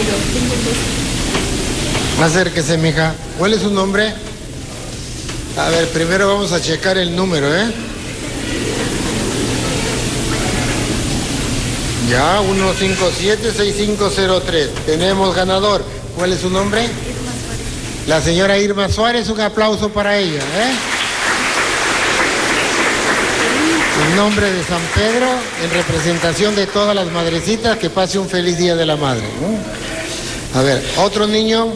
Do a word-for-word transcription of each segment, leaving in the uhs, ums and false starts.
Acérquese, mija. ¿Cuál es su nombre? A ver, primero vamos a checar el número, ¿eh? Ya, uno cinco siete seis cinco cero tres. Tenemos ganador. ¿Cuál es su nombre? La señora Irma Suárez. Un aplauso para ella, ¿eh? En nombre de San Pedro, en representación de todas las madrecitas, que pase un feliz Día de la Madre, ¿no? A ver, otro niño.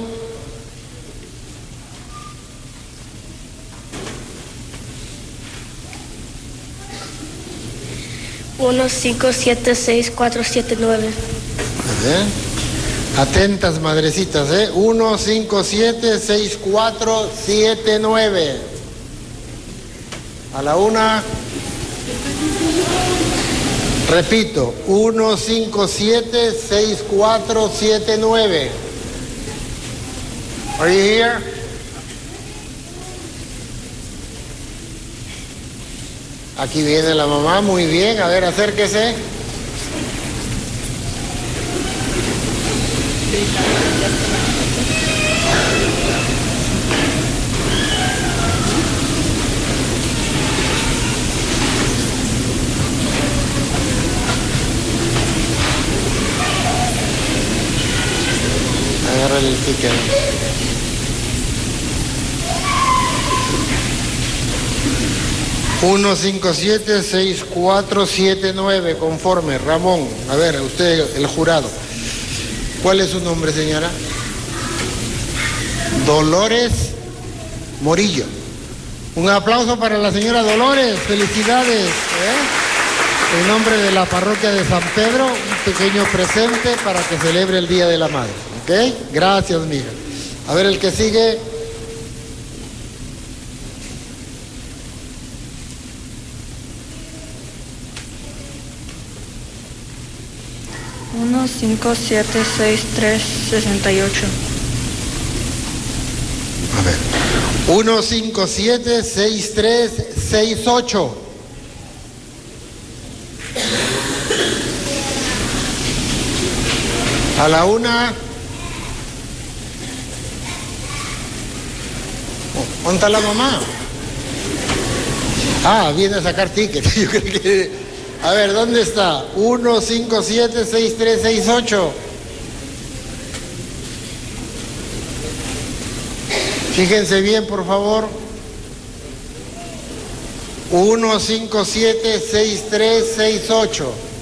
uno cinco siete seis cuatro siete nueve. A ver. Atentas, madrecitas, ¿eh? uno cinco siete seis cuatro siete nueve. A la una. Repito, uno cinco siete seis cuatro siete nueve. Are you here? Aquí viene la mamá, muy bien. A ver, acérquese. Agárrale el ticket. uno cinco siete seis cuatro siete nueve, conforme. Ramón, a ver, usted, el jurado. ¿Cuál es su nombre, señora? Dolores Morillo. Un aplauso para la señora Dolores. Felicidades, ¿eh? En nombre de la parroquia de San Pedro, un pequeño presente para que celebre el Día de la Madre. ¿Ok? Gracias, mija. A ver, el que sigue. uno cinco siete seis tres sesenta y ocho. A ver. uno cinco siete seis tres seis ocho. A la una. ¿Dónde está la mamá? Ah, viene a sacar tickets. Yo creo que... A ver, ¿dónde está? uno cinco siete seis tres seis ocho. Fíjense bien, por favor. uno cinco siete seis tres seis ocho.